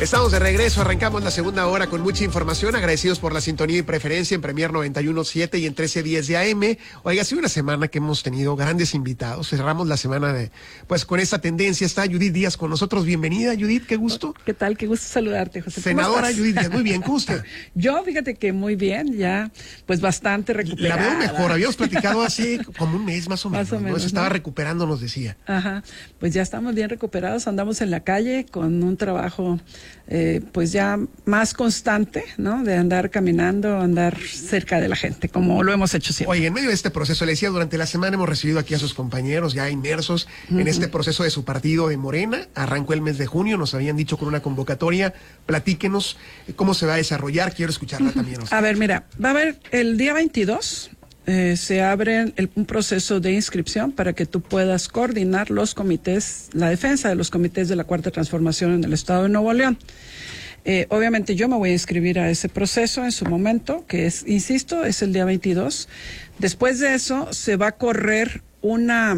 Estamos de regreso, arrancamos la segunda hora con mucha información, agradecidos por la sintonía y preferencia en Premier 91.7 y en 1310 de AM. Oiga, ha sido una semana que hemos tenido grandes invitados, cerramos la semana pues con esta tendencia. Está Judith Díaz con nosotros, bienvenida Judith, qué gusto. ¿Qué tal? Qué gusto saludarte, José. Senadora Judith Díaz, muy bien, ¿cómo está? Yo, fíjate que muy bien, ya pues bastante recuperada. La veo mejor, habíamos platicado hace como un mes más o menos, ¿no? Se estaba recuperando, nos decía. Ajá, pues ya estamos bien recuperados, andamos en la calle con un trabajo pues ya más constante, ¿no? De andar caminando, andar cerca de la gente, como lo hemos hecho siempre. Oye, en medio de este proceso, le decía, durante la semana hemos recibido aquí a sus compañeros ya inmersos en este proceso de su partido de Morena. Arrancó el mes de junio, nos habían dicho con una convocatoria. Platíquenos cómo se va a desarrollar, quiero escucharla también. A ver, mira, va a haber el día 22... se abre un proceso de inscripción para que tú puedas coordinar los comités, la defensa de los comités de la Cuarta Transformación en el Estado de Nuevo León. Obviamente yo me voy a inscribir a ese proceso en su momento, que es, insisto, es el día 22. Después de eso se va a correr una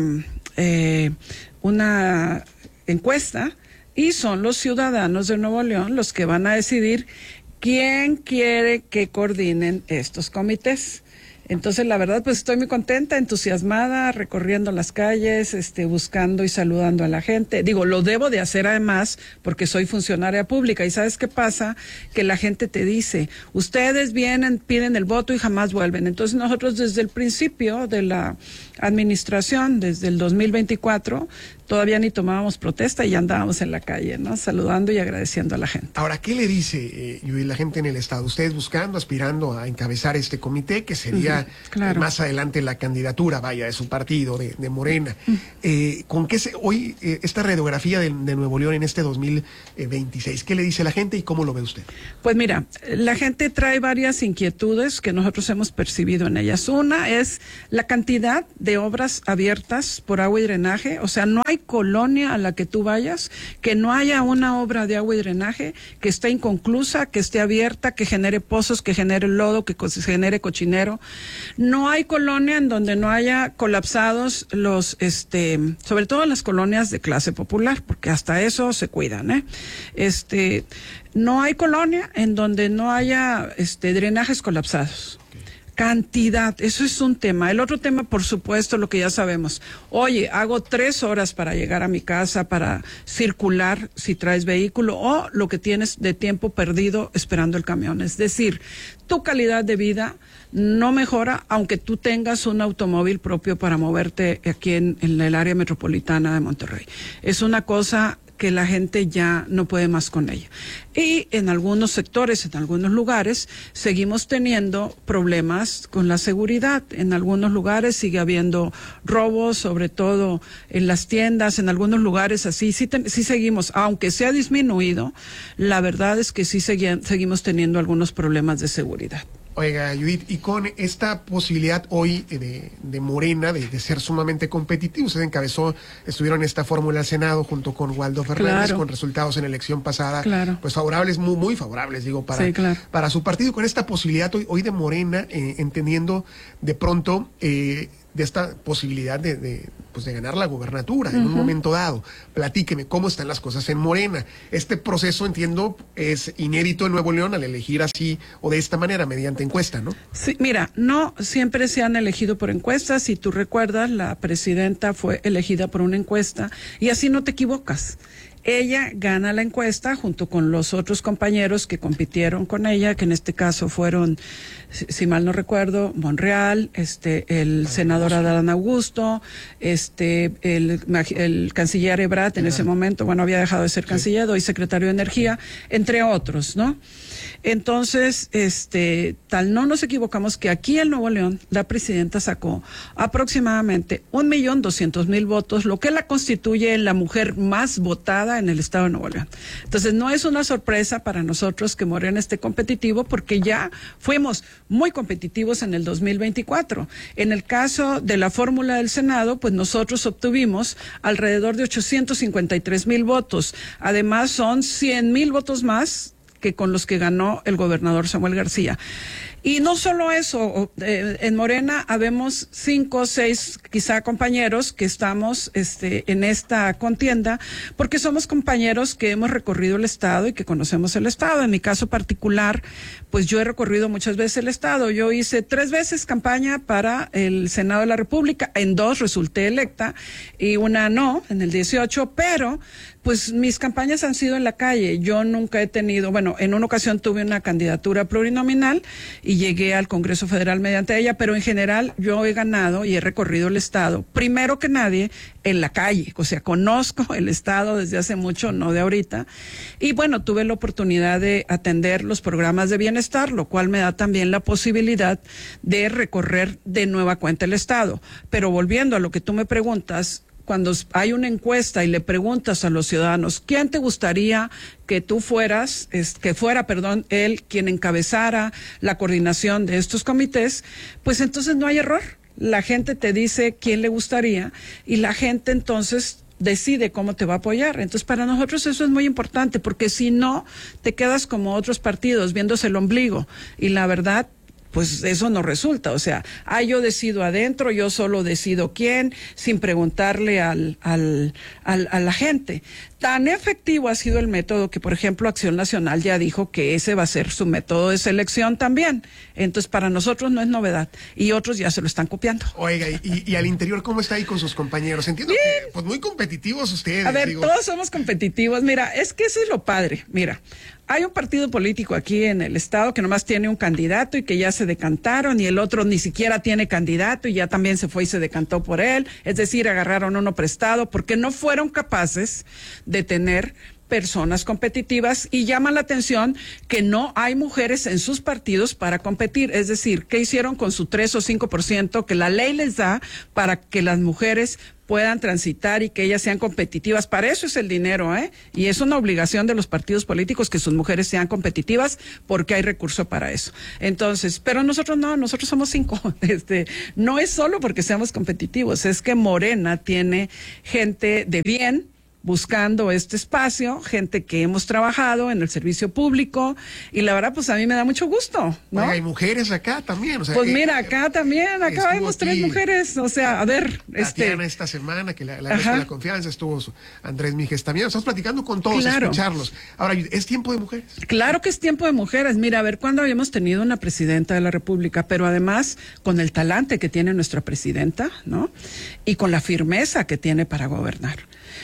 encuesta y son los ciudadanos de Nuevo León los que van a decidir quién quiere que coordinen estos comités. Entonces, la verdad, pues estoy muy contenta, entusiasmada, recorriendo las calles, buscando y saludando a la gente. Digo, lo debo de hacer además porque soy funcionaria pública. ¿Y sabes qué pasa? Que la gente te dice, ustedes vienen, piden el voto y jamás vuelven. Entonces, nosotros desde el principio de la administración, desde el 2024, todavía ni tomábamos protesta y ya andábamos en la calle, ¿no? Saludando y agradeciendo a la gente. Ahora, ¿qué le dice la gente en el Estado? Ustedes buscando, aspirando a encabezar este comité, que sería claro, más adelante la candidatura, vaya, de su partido, de Morena. ¿Con qué hoy esta radiografía de Nuevo León en este 2026, qué le dice la gente y cómo lo ve usted? Pues mira, la gente trae varias inquietudes que nosotros hemos percibido en ellas. Una es la cantidad de obras abiertas por agua y drenaje, o sea, no hay colonia a la que tú vayas que no haya una obra de agua y drenaje que esté inconclusa, que esté abierta, que genere pozos, que genere lodo, que genere cochinero. No hay colonia en donde no haya colapsados los, sobre todo en las colonias de clase popular, porque hasta eso se cuidan, no hay colonia en donde no haya, drenajes colapsados. Cantidad, eso es un tema. El otro tema, por supuesto, lo que ya sabemos. Oye, hago 3 horas para llegar a mi casa, para circular si traes vehículo, o lo que tienes de tiempo perdido esperando el camión. Es decir, tu calidad de vida no mejora aunque tú tengas un automóvil propio para moverte aquí en el área metropolitana de Monterrey. Es una cosa que la gente ya no puede más con ella. Y en algunos sectores, en algunos lugares, seguimos teniendo problemas con la seguridad. En algunos lugares sigue habiendo robos, sobre todo en las tiendas, en algunos lugares así. Sí seguimos, aunque se ha disminuido, la verdad es que sí seguimos teniendo algunos problemas de seguridad. Oiga, Judith, y con esta posibilidad hoy de Morena de ser sumamente competitivo, usted estuvieron en esta fórmula al Senado junto con Waldo Fernández, claro, con resultados en la elección pasada, claro, pues favorables, muy, muy favorables, digo, para, sí, claro, para su partido, con esta posibilidad hoy de Morena, entendiendo de pronto de esta posibilidad de ganar la gubernatura en un momento dado. Platíqueme, ¿cómo están las cosas en Morena? Este proceso, entiendo, es inédito en Nuevo León al elegir así o de esta manera, mediante encuesta, ¿no? Sí, mira, no siempre se han elegido por encuestas. Si tú recuerdas, la presidenta fue elegida por una encuesta y así no te equivocas. Ella gana la encuesta junto con los otros compañeros que compitieron con ella, que en este caso fueron, si mal no recuerdo, Monreal, el senador Adán Augusto, el canciller Ebrard en ese momento, bueno, había dejado de ser canciller, hoy secretario de Energía, entre otros, ¿no? Entonces, no nos equivocamos que aquí en Nuevo León la presidenta sacó aproximadamente 1.200.000 votos, lo que la constituye la mujer más votada en el estado de Nuevo León. Entonces, no es una sorpresa para nosotros que Morena esté competitivo, porque ya fuimos muy competitivos en el 2024. En el caso de la fórmula del Senado, pues nosotros obtuvimos alrededor de 853.000 votos. Además, son 100.000 votos más que con los que ganó el gobernador Samuel García. Y no solo eso, en Morena habemos 5 o 6 quizá compañeros que estamos en esta contienda, porque somos compañeros que hemos recorrido el Estado y que conocemos el Estado. En mi caso particular, pues yo he recorrido muchas veces el Estado. Yo hice 3 veces campaña para el Senado de la República, en 2 resulté electa y una no, en el 18, pero pues mis campañas han sido en la calle. Yo nunca he tenido, bueno, en una ocasión tuve una candidatura plurinominal y llegué al Congreso Federal mediante ella, pero en general yo he ganado y he recorrido el Estado, primero que nadie, en la calle. O sea, conozco el Estado desde hace mucho, no de ahorita. Y bueno, tuve la oportunidad de atender los programas de bienestar, lo cual me da también la posibilidad de recorrer de nueva cuenta el Estado. Pero volviendo a lo que tú me preguntas, cuando hay una encuesta y le preguntas a los ciudadanos, ¿quién te gustaría que tú fueras, él quien encabezara la coordinación de estos comités? Pues entonces no hay error. La gente te dice quién le gustaría y la gente entonces decide cómo te va a apoyar. Entonces, para nosotros eso es muy importante, porque si no, te quedas como otros partidos, viéndose el ombligo. Y la verdad, pues eso no resulta. O sea, yo decido adentro, yo solo decido quién, sin preguntarle a la gente. Tan efectivo ha sido el método que, por ejemplo, Acción Nacional ya dijo que ese va a ser su método de selección también. Entonces, para nosotros no es novedad y otros ya se lo están copiando. Oiga, y al interior, ¿cómo está ahí con sus compañeros? Entiendo que, pues, muy competitivos ustedes. A ver, todos somos competitivos. Mira, es que eso es lo padre. Mira, hay un partido político aquí en el Estado que nomás tiene un candidato y que ya se decantaron, y el otro ni siquiera tiene candidato y ya también se fue y se decantó por él. Es decir, agarraron uno prestado porque no fueron capaces de tener personas competitivas, y llama la atención que no hay mujeres en sus partidos para competir. Es decir, ¿qué hicieron con su 3 o 5% que la ley les da para que las mujeres puedan transitar y que ellas sean competitivas? Para eso es el dinero, y es una obligación de los partidos políticos que sus mujeres sean competitivas, porque hay recurso para eso. Entonces, pero nosotros no, nosotros somos 5. No es solo porque seamos competitivos, es que Morena tiene gente de bien buscando este espacio, gente que hemos trabajado en el servicio público, y la verdad, pues a mí me da mucho gusto, ¿no? Oiga, hay mujeres acá también, o sea, pues mira, acá también, acá vemos 3 mujeres, o sea, a ver, Tatiana esta semana, que le agradezco la confianza, estuvo Andrés Mijes también, estamos platicando con todos, claro, escucharlos. Ahora, ¿es tiempo de mujeres? Claro que es tiempo de mujeres. Mira, a ver, ¿cuándo habíamos tenido una presidenta de la República? Pero además, con el talante que tiene nuestra presidenta, ¿no? Y con la firmeza que tiene para gobernar.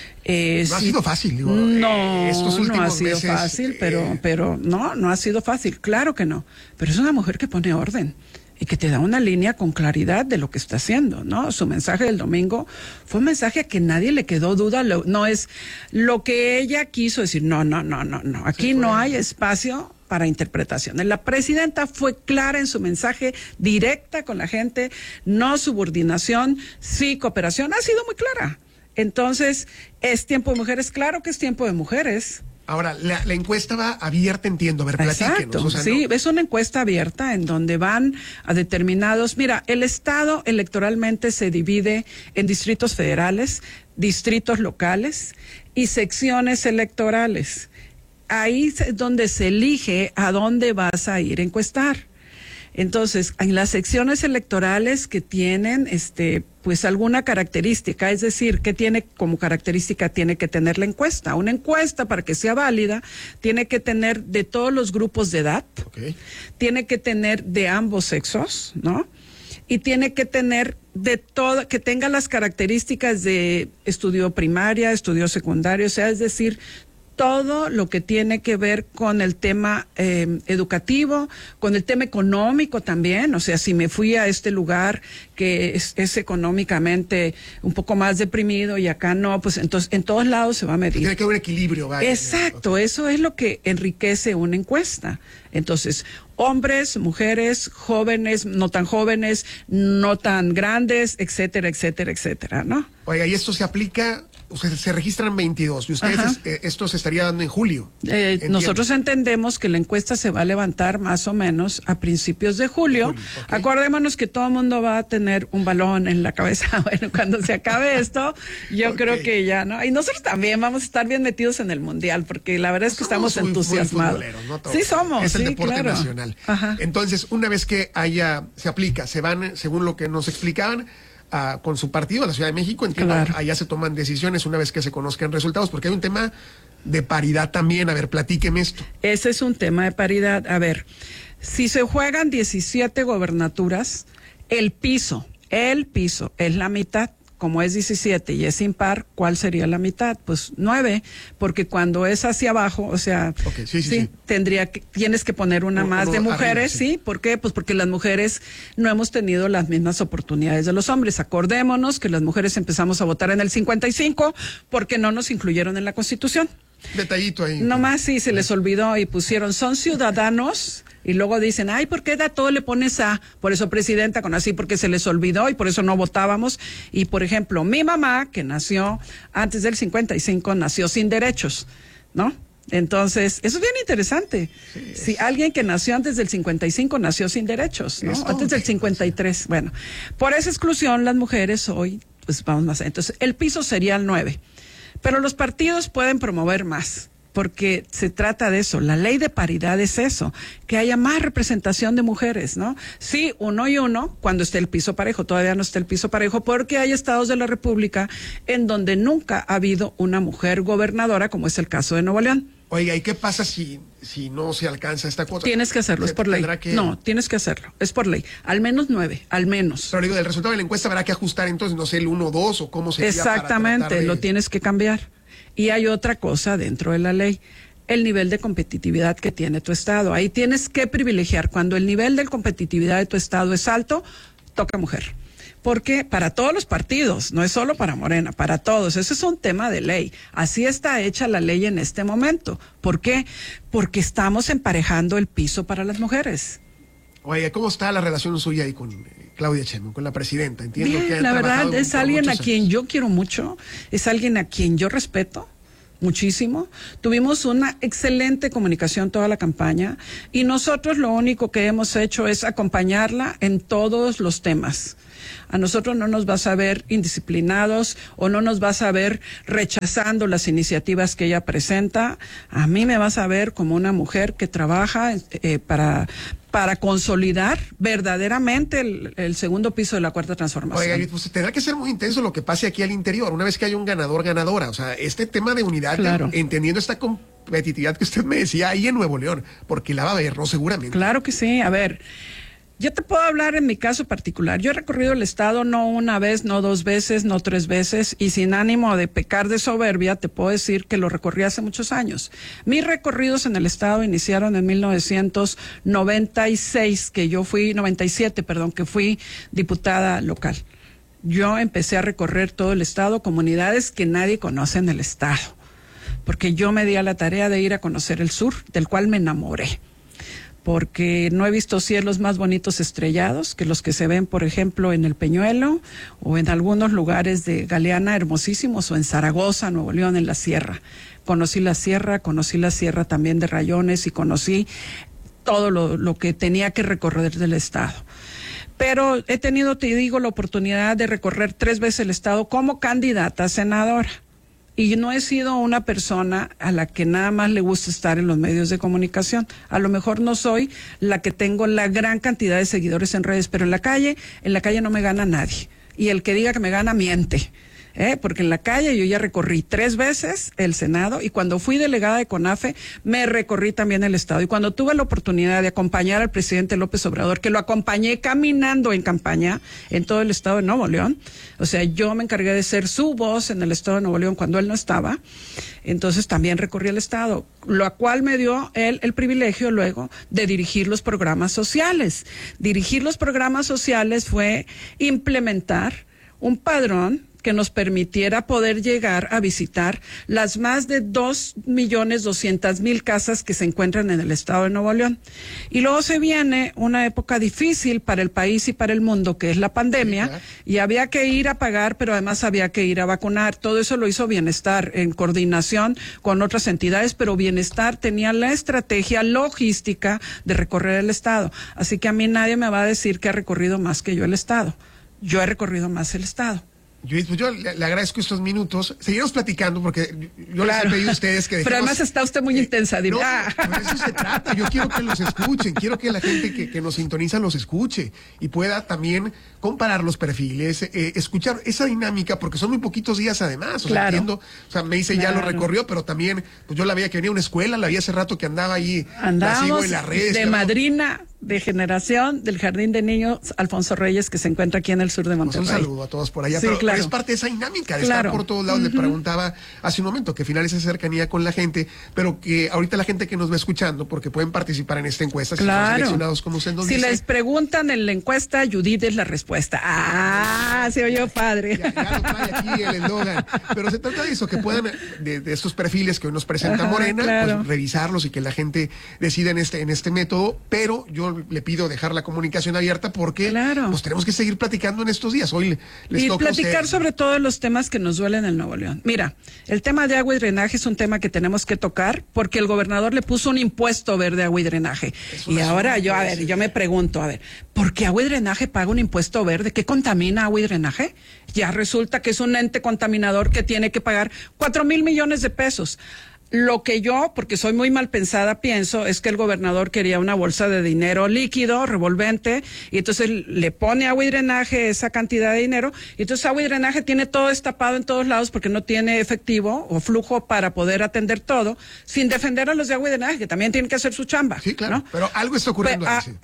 No ha sido fácil, digo, no ha sido fácil, pero no ha sido fácil, claro que no, pero es una mujer que pone orden y que te da una línea con claridad de lo que está haciendo, ¿no? Su mensaje del domingo fue un mensaje a que nadie le quedó duda, no es lo que ella quiso decir, no, aquí no hay espacio para interpretaciones. La presidenta fue clara en su mensaje, directa con la gente, no subordinación, sí cooperación, ha sido muy clara. Entonces, ¿es tiempo de mujeres? Claro que es tiempo de mujeres. Ahora, la encuesta va abierta, entiendo. A ver, platíquenos. O sea, sí, es una encuesta abierta en donde van a determinados... Mira, el Estado electoralmente se divide en distritos federales, distritos locales y secciones electorales. Ahí es donde se elige a dónde vas a ir a encuestar. Entonces, en las secciones electorales que tienen, pues alguna característica, es decir, ¿qué tiene como característica? Tiene que tener la encuesta. Una encuesta, para que sea válida, tiene que tener de todos los grupos de edad, tiene que tener de ambos sexos, ¿no? Y tiene que tener de todo, que tenga las características de estudio primaria, estudio secundario, o sea, es decir, todo lo que tiene que ver con el tema educativo, con el tema económico también. O sea, si me fui a este lugar que es económicamente un poco más deprimido y acá no, pues entonces en todos lados se va a medir. Tiene que haber un equilibrio. Vaya. Exacto, eso es lo que enriquece una encuesta. Entonces, hombres, mujeres, jóvenes, no tan grandes, etcétera, etcétera, etcétera, ¿no? Oiga, ¿y esto se aplica ustedes se registran 22 y ustedes esto se estaría dando en julio. Nosotros entendemos que la encuesta se va a levantar más o menos a principios de julio. Okay. Acordémonos que todo el mundo va a tener un balón en la cabeza. Bueno, cuando se acabe esto, yo creo que ya, ¿no? Y nosotros también vamos a estar bien metidos en el Mundial, porque la verdad es que estamos entusiasmados. ¿No? Sí somos. Es el deporte nacional. Entonces, una vez que se aplica, se van, según lo que nos explicaban, con su partido a la Ciudad de México, entiendo, allá se toman decisiones una vez que se conozcan resultados, porque hay un tema de paridad también. A ver, platíqueme esto. Ese es un tema de paridad. A ver, si se juegan 17 gobernaturas, el piso es la mitad. Como es 17 y es impar, ¿cuál sería la mitad? Pues 9, porque cuando es hacia abajo, o sea, sí. Tienes que poner una más de mujeres, arriba, ¿sí? ¿Por qué? Pues porque las mujeres no hemos tenido las mismas oportunidades de los hombres. Acordémonos que las mujeres empezamos a votar en el 55 porque no nos incluyeron en la Constitución. Detallito ahí. Nomás sí, se les olvidó y pusieron, son ciudadanos. Y luego dicen, ay, ¿por qué da todo le pones a? Por eso presidenta, con así, porque se les olvidó y por eso no votábamos. Y por ejemplo, mi mamá, que nació antes del 55, nació sin derechos, ¿no? Entonces, eso es bien interesante. Sí, si alguien que nació antes del 55 nació sin derechos, ¿no? Antes del 53. Bueno, por esa exclusión, las mujeres hoy, pues vamos más. Entonces, el piso sería el 9. Pero los partidos pueden promover más. Porque se trata de eso, la ley de paridad es eso, que haya más representación de mujeres, ¿no? Sí, 1 y 1, cuando esté el piso parejo, todavía no está el piso parejo, porque hay estados de la República en donde nunca ha habido una mujer gobernadora, como es el caso de Nuevo León. Oiga, ¿y qué pasa si no se alcanza esta cuota? Tienes que hacerlo, es por ley. No, tienes que hacerlo, es por ley. Al menos 9, al menos. Pero digo, del resultado de la encuesta habrá que ajustar entonces, no sé, el 1 o 2 o cómo sería. Exactamente, lo tienes que cambiar. Y hay otra cosa dentro de la ley, el nivel de competitividad que tiene tu estado. Ahí tienes que privilegiar. Cuando el nivel de competitividad de tu estado es alto, toca mujer. Porque para todos los partidos, no es solo para Morena, para todos. Ese es un tema de ley. Así está hecha la ley en este momento. ¿Por qué? Porque estamos emparejando el piso para las mujeres. Oye, ¿cómo está la relación suya ahí con Claudia Sheinbaum, con la presidenta? Entiendo que la verdad es alguien a quien yo quiero mucho, es alguien a quien yo respeto muchísimo. Tuvimos una excelente comunicación toda la campaña y nosotros lo único que hemos hecho es acompañarla en todos los temas. A nosotros no nos vas a ver indisciplinados o no nos vas a ver rechazando las iniciativas que ella presenta. A mí me vas a ver como una mujer que trabaja para consolidar verdaderamente el segundo piso de la Cuarta Transformación. Oiga, pues tendrá que ser muy intenso lo que pase aquí al interior, una vez que haya un ganador, ganadora. O sea, este tema de unidad, entendiendo esta competitividad que usted me decía ahí en Nuevo León, porque la va a ver, ¿no? Seguramente. Claro que sí. A ver, yo te puedo hablar en mi caso particular. Yo he recorrido el estado no una vez, no 2 veces, no 3 veces, y sin ánimo de pecar de soberbia, te puedo decir que lo recorrí hace muchos años. Mis recorridos en el estado iniciaron en 1996, 97, que fui diputada local. Yo empecé a recorrer todo el estado, comunidades que nadie conoce en el estado, porque yo me di a la tarea de ir a conocer el sur, del cual me enamoré. Porque no he visto cielos más bonitos estrellados que los que se ven, por ejemplo, en el Peñuelo o en algunos lugares de Galeana hermosísimos o en Zaragoza, Nuevo León, en la sierra. Conocí la sierra también de Rayones y conocí todo lo que tenía que recorrer del estado. Pero he tenido, te digo, la oportunidad de recorrer 3 veces el estado como candidata a senadora. Y no he sido una persona a la que nada más le gusta estar en los medios de comunicación. A lo mejor no soy la que tengo la gran cantidad de seguidores en redes, pero en la calle no me gana nadie. Y el que diga que me gana miente. Porque en la calle yo ya recorrí 3 veces el Senado y cuando fui delegada de CONAFE me recorrí también el estado. Y cuando tuve la oportunidad de acompañar al presidente López Obrador, que lo acompañé caminando en campaña en todo el estado de Nuevo León, o sea, yo me encargué de ser su voz en el estado de Nuevo León cuando él no estaba, entonces también recorrí el estado, lo cual me dio él el privilegio luego de dirigir los programas sociales. Dirigir los programas sociales fue implementar un padrón que nos permitiera poder llegar a visitar las más de 2.200.000 casas que se encuentran en el estado de Nuevo León. Y luego se viene una época difícil para el país y para el mundo, que es la pandemia, sí, claro. Y había que ir a pagar, pero además había que ir a vacunar. Todo eso lo hizo Bienestar en coordinación con otras entidades, pero Bienestar tenía la estrategia logística de recorrer el estado. Así que a mí nadie me va a decir que ha recorrido más que yo el estado. Yo he recorrido más el estado. Judith, pues yo le agradezco estos minutos. Seguiremos platicando porque yo les he pedido a ustedes que dejemos, pero además está usted muy intensa. No, por eso se trata. Yo quiero que los escuchen, quiero que la gente que nos sintoniza los escuche y pueda también comparar los perfiles, escuchar esa dinámica, porque son muy poquitos días además. O sea, entiendo, o sea, me dice ya lo recorrió, pero también, pues yo la veía que venía a una escuela, la vi hace rato que andaba ahí, la sigo en las redes. De madrina de generación del Jardín de Niños Alfonso Reyes, que se encuentra aquí en el sur de Monterrey. Pues un saludo a todos por allá, sí, pero es parte de esa dinámica de estar por todos lados. Le preguntaba hace un momento que finaliza esa cercanía con la gente, pero que ahorita la gente que nos va escuchando, porque pueden participar en esta encuesta, si son seleccionados como usted nos dice. Si les preguntan en la encuesta, Judith es la respuesta. Se oyó padre. Ya lo trae aquí el eslogan. Pero se trata de eso, que puedan, de estos perfiles que hoy nos presenta Morena, pues revisarlos y que la gente decida en este método, pero yo le pido dejar la comunicación abierta porque pues tenemos que seguir platicando en estos días. Hoy les toca platicar sobre todos los temas que nos duelen en Nuevo León. Mira, el tema de agua y drenaje es un tema que tenemos que tocar porque el gobernador le puso un impuesto verde a agua y drenaje. Y ahora yo me pregunto, ¿por qué agua y drenaje paga un impuesto verde? ¿Qué contamina agua y drenaje? Ya resulta que es un ente contaminador que tiene que pagar 4,000 millones de pesos. Lo que yo, porque soy muy mal pensada, pienso es que el gobernador quería una bolsa de dinero líquido, revolvente, y entonces le pone agua y drenaje esa cantidad de dinero, y entonces agua y drenaje tiene todo destapado en todos lados porque no tiene efectivo o flujo para poder atender todo, sin defender a los de agua y drenaje, que también tienen que hacer su chamba. Sí, claro, ¿no? Pero algo está ocurriendo.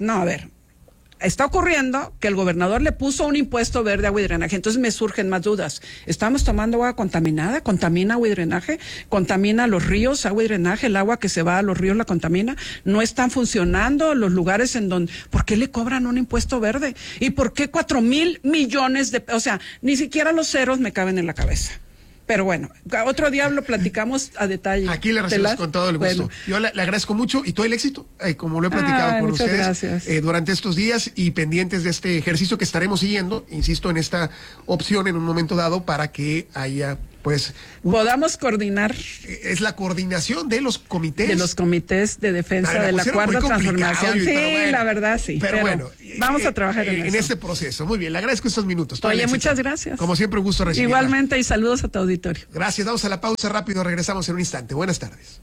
Está ocurriendo que el gobernador le puso un impuesto verde a agua y drenaje, entonces me surgen más dudas. ¿Estamos tomando agua contaminada? ¿Contamina agua y drenaje? ¿Contamina los ríos, agua y drenaje? ¿El agua que se va a los ríos la contamina? ¿No están funcionando los lugares en donde... ¿Por qué le cobran un impuesto verde? ¿Y por qué 4,000 millones de... O sea, ni siquiera los ceros me caben en la cabeza. Pero bueno, otro día lo platicamos a detalle. Aquí le recibimos con todo el gusto. Yo le agradezco mucho y todo el éxito, como lo he platicado con ustedes durante estos días y pendientes de este ejercicio que estaremos siguiendo, insisto, en esta opción en un momento dado para que haya... podamos coordinar. Es la coordinación de los comités. De los comités de defensa de la cuarta transformación. Sí, bueno, la verdad sí. Pero bueno, vamos a trabajar en eso. este proceso. Muy bien, le agradezco estos minutos. Oye, muchas gracias. Como siempre, un gusto recibirla. Igualmente, y saludos a tu auditorio. Gracias, damos a la pausa rápido, regresamos en un instante. Buenas tardes.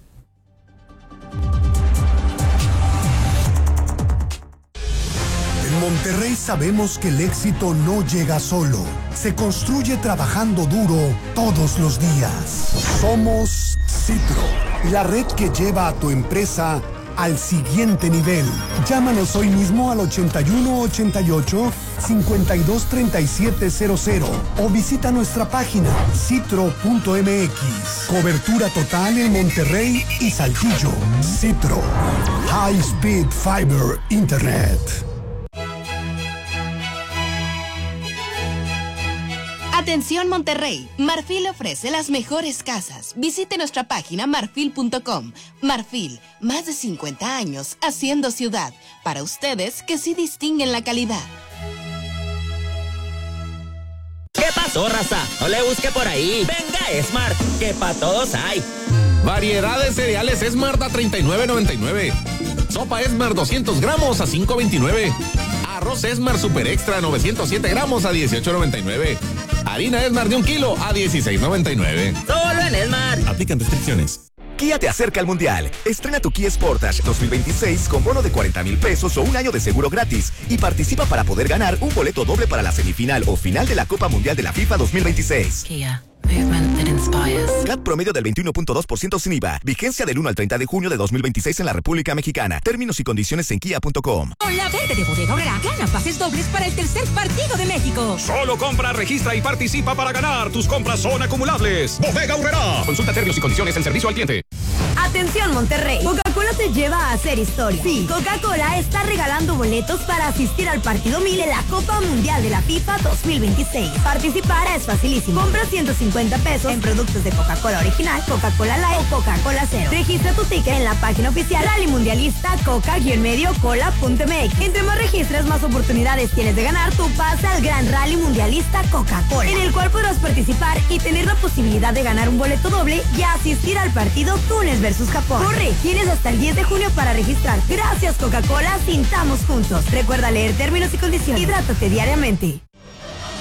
En Monterrey sabemos que el éxito no llega solo, se construye trabajando duro todos los días. Somos Citro, la red que lleva a tu empresa al siguiente nivel. Llámanos hoy mismo al 8188-523700 o visita nuestra página citro.mx. Cobertura total en Monterrey y Saltillo. Citro, High Speed Fiber Internet. Atención Monterrey, Marfil ofrece las mejores casas. Visite nuestra página marfil.com. Marfil, más de 50 años haciendo ciudad. Para ustedes que sí distinguen la calidad. ¿Qué pasó, raza? No le busque por ahí. Venga, Smart, que pa' todos hay. Variedad de cereales Smart a $39.99. Sopa Esmar 200 gramos a $5.29. Arroz Esmar Super Extra 907 gramos a $18.99. Harina Esmar de 1 kilo a $16.99. Solo en Esmar. Aplican restricciones. Kia te acerca al Mundial. Estrena tu Kia Sportage 2026 con bono de 40,000 pesos o un año de seguro gratis. Y participa para poder ganar un boleto doble para la semifinal o final de la Copa Mundial de la FIFA 2026. Kia. Movement that inspires. CAT promedio del 21.2% sin IVA. Vigencia del 1 al 30 de junio de 2026 en la República Mexicana. Términos y condiciones en kia.com. Con la verde de Bodega Aurrerá, gana pases dobles para el tercer partido de México. Solo compra, registra y participa para ganar. Tus compras son acumulables. Bodega Aurrerá. Consulta términos y condiciones en servicio al cliente. Atención Monterrey, Coca-Cola te lleva a hacer historia. Sí, Coca-Cola está regalando boletos para asistir al partido 1000 de la Copa Mundial de la FIFA 2026. Participar es facilísimo. Compra 150 pesos en productos de Coca-Cola original, Coca-Cola Light o Coca-Cola Cero. Registra tu ticket en la página oficial Rally Mundialista Coca-Cola.mx. Entre más registras, más oportunidades tienes de ganar tu pase al Gran Rally Mundialista Coca-Cola, en el cual podrás participar y tener la posibilidad de ganar un boleto doble y asistir al partido Túnez versus Japón. Corre, tienes hasta el 10 de junio para registrar. Gracias Coca-Cola, sintamos juntos. Recuerda leer términos y condiciones. Hidrátate diariamente.